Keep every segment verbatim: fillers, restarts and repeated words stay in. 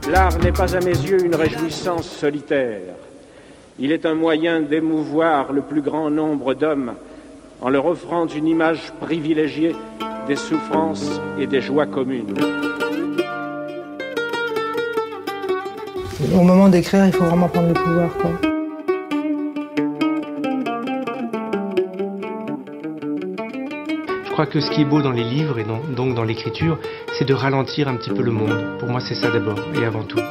L'art n'est pas à mes yeux une réjouissance solitaire. Il est un moyen d'émouvoir le plus grand nombre d'hommes en leur offrant une image privilégiée des souffrances et des joies communes. Au moment d'écrire, il faut vraiment prendre le pouvoir, quoi. Je crois que ce qui est beau dans les livres et dans, donc dans l'écriture, c'est de ralentir un petit peu le monde. Pour moi, c'est ça d'abord et avant tout.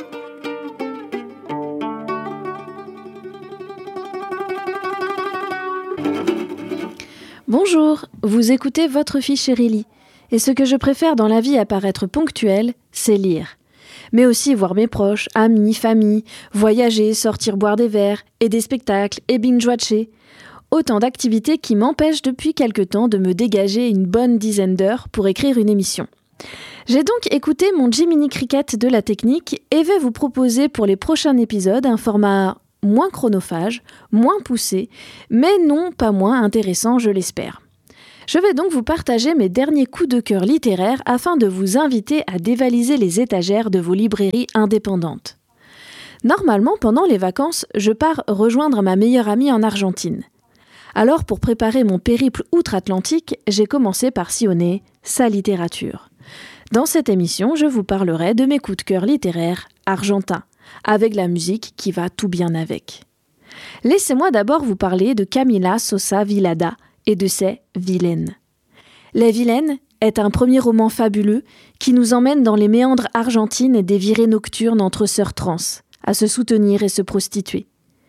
Bonjour, vous écoutez Votre fille Chérélie. Et ce que je préfère dans la vie à paraître ponctuel, c'est lire. Mais aussi voir mes proches, amis, famille, voyager, sortir boire des verres, et des spectacles, et binge-watcher. Autant d'activités qui m'empêchent depuis quelque temps de me dégager une bonne dizaine d'heures pour écrire une émission. J'ai donc écouté mon Jiminy Cricket de la technique et vais vous proposer pour les prochains épisodes un format moins chronophage, moins poussé, mais non pas moins intéressant, je l'espère. Je vais donc vous partager mes derniers coups de cœur littéraires afin de vous inviter à dévaliser les étagères de vos librairies indépendantes. Normalement, pendant les vacances, je pars rejoindre ma meilleure amie en Argentine. Alors, pour préparer mon périple outre-Atlantique, j'ai commencé par sillonner sa littérature. Dans cette émission, je vous parlerai de mes coups de cœur littéraires argentins, avec la musique qui va tout bien avec. Laissez-moi d'abord vous parler de Camila Sosa Vilada et de ses Vilaines. Les Vilaines est un premier roman fabuleux qui nous emmène dans les méandres argentines et des virées nocturnes entre sœurs trans, à se soutenir et se prostituer.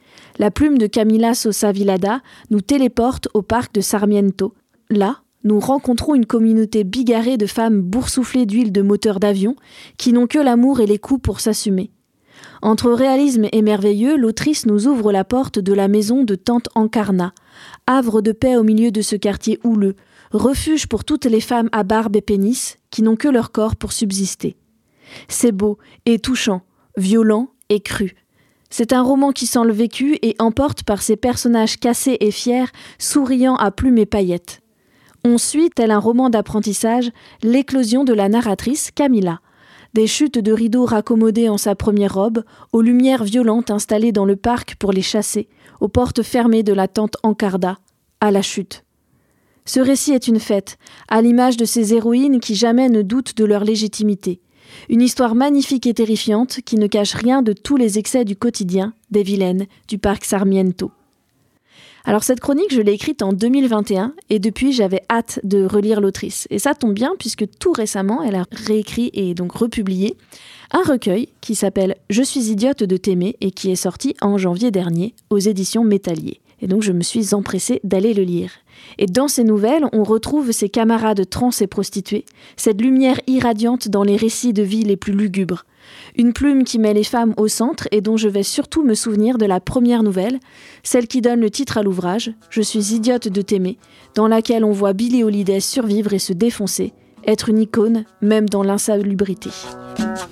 La plume de Camila Sosa Vilada nous téléporte au parc de Sarmiento. Là, nous rencontrons une communauté bigarrée de femmes boursouflées d'huile de moteur d'avion qui n'ont que l'amour et les coups pour s'assumer. Entre réalisme et merveilleux, l'autrice nous ouvre la porte de la maison de Tante Encarna, havre de paix au milieu de ce quartier houleux, refuge pour toutes les femmes à barbe et pénis qui n'ont que leur corps pour subsister. C'est beau et touchant, violent et cru. C'est un roman qui sent le vécu et emporte par ses personnages cassés et fiers, souriant à plumes et paillettes. On suit, tel un roman d'apprentissage, l'éclosion de la narratrice Camila. Des chutes de rideaux raccommodés en sa première robe, aux lumières violentes installées dans le parc pour les chasser, aux portes fermées de la tante Encarda, à la chute. Ce récit est une fête, à l'image de ces héroïnes qui jamais ne doutent de leur légitimité. Une histoire magnifique et terrifiante qui ne cache rien de tous les excès du quotidien des vilaines du parc Sarmiento. Alors cette chronique, je l'ai écrite en deux mille vingt et un et depuis j'avais hâte de relire l'autrice. Et ça tombe bien puisque tout récemment, elle a réécrit et donc republié un recueil qui s'appelle « Je suis idiote de t'aimer » et qui est sorti en janvier dernier aux éditions Métallier. Et donc je me suis empressée d'aller le lire. Et dans ces nouvelles, on retrouve ses camarades trans et prostituées, cette lumière irradiante dans les récits de vie les plus lugubres. Une plume qui met les femmes au centre et dont je vais surtout me souvenir de la première nouvelle, celle qui donne le titre à l'ouvrage, « Je suis idiote de t'aimer », dans laquelle on voit Billie Holiday survivre et se défoncer, être une icône même dans l'insalubrité.